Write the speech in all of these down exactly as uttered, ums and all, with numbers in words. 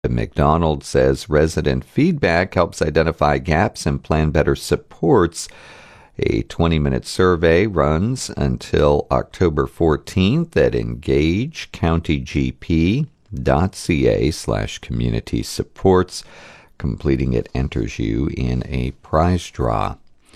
McDonald says resident feedback helps identify gaps and plan better supports. A twenty-minute survey runs until October fourteenth at engagecountygp.ca slash community supports. Completing it enters you in a prize draw.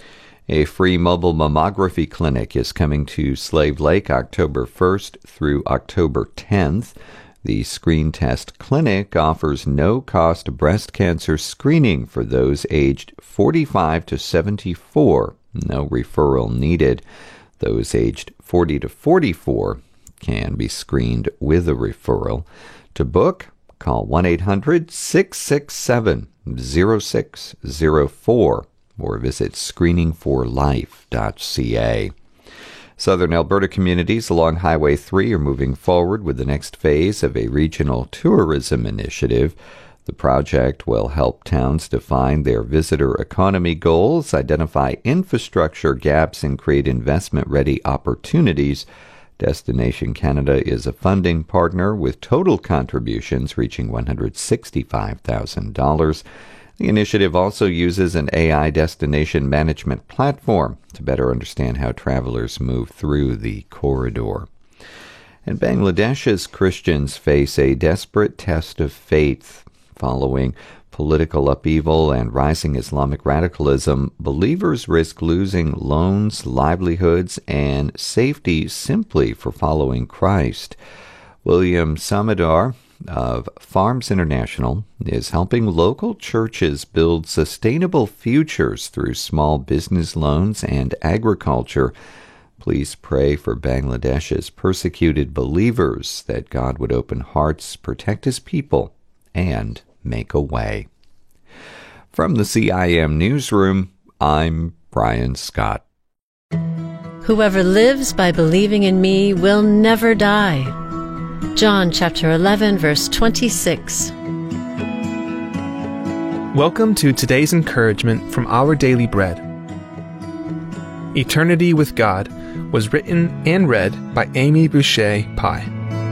A free mobile mammography clinic is coming to Slave Lake October first through October tenth. The Screen Test Clinic offers no-cost breast cancer screening for those aged forty-five to seventy-four. No referral needed. Those aged forty to forty-four can be screened with a referral. To book, call one eight hundred six six seven zero six zero four or visit screening for life dot c a. Southern Alberta communities along Highway three are moving forward with the next phase of a regional tourism initiative. The project will help towns define their visitor economy goals, identify infrastructure gaps, and create investment-ready opportunities. Destination Canada is a funding partner with total contributions reaching one hundred sixty-five thousand dollars. The initiative also uses an A I destination management platform to better understand how travelers move through the corridor. And Bangladesh's Christians face a desperate test of faith. Following political upheaval and rising Islamic radicalism, believers risk losing loans, livelihoods, and safety simply for following Christ. William Samadar of Farms International is helping local churches build sustainable futures through small business loans and agriculture. Please pray for Bangladesh's persecuted believers that God would open hearts, protect his people, and make a way. From the C I M Newsroom, I'm Brian Scott. Whoever lives by believing in me will never die. John chapter eleven, verse twenty-six. Welcome to today's encouragement from Our Daily Bread. Eternity with God was written and read by Amy Boucher Pye.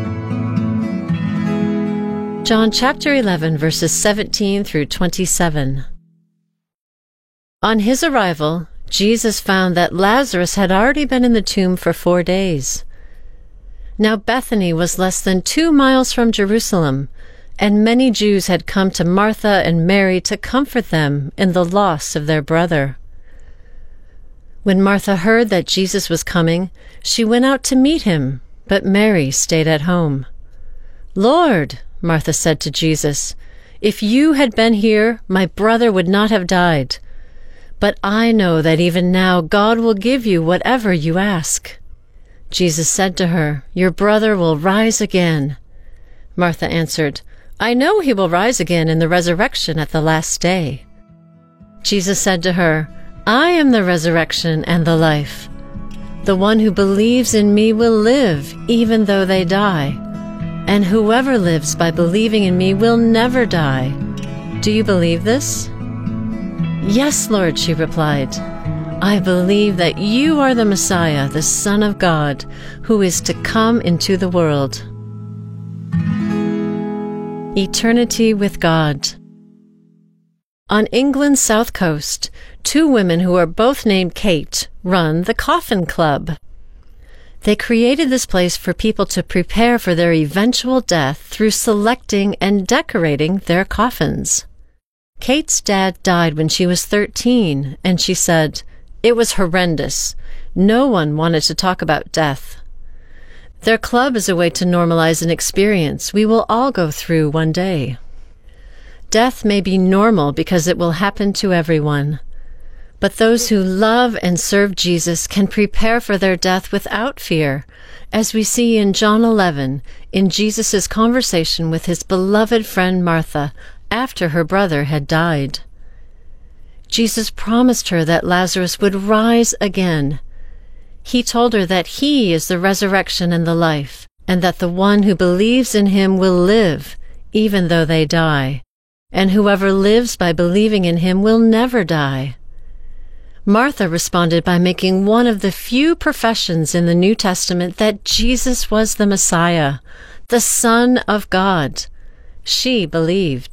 John chapter eleven, verses seventeen through twenty-seven. On his arrival, Jesus found that Lazarus had already been in the tomb for four days. Now Bethany was less than two miles from Jerusalem, and many Jews had come to Martha and Mary to comfort them in the loss of their brother. When Martha heard that Jesus was coming, she went out to meet him, but Mary stayed at home. "Lord," Martha said to Jesus, "if you had been here, my brother would not have died. But I know that even now God will give you whatever you ask." Jesus said to her, "Your brother will rise again." Martha answered, "I know he will rise again in the resurrection at the last day." Jesus said to her, "I am the resurrection and the life. The one who believes in me will live even though they die. And whoever lives by believing in me will never die. Do you believe this?" "Yes, Lord," she replied. "I believe that you are the Messiah, the Son of God, who is to come into the world." Eternity with God. On England's south coast, two women who are both named Kate run the Coffin Club. They created this place for people to prepare for their eventual death through selecting and decorating their coffins. Kate's dad died when she was thirteen, and she said, "It was horrendous. No one wanted to talk about death." Their club is a way to normalize an experience we will all go through one day. Death may be normal because it will happen to everyone. But those who love and serve Jesus can prepare for their death without fear, as we see in John eleven, in Jesus' conversation with his beloved friend Martha after her brother had died. Jesus promised her that Lazarus would rise again. He told her that he is the resurrection and the life, and that the one who believes in him will live, even though they die, and whoever lives by believing in him will never die. Martha responded by making one of the few professions in the New Testament that Jesus was the Messiah, the Son of God. She believed.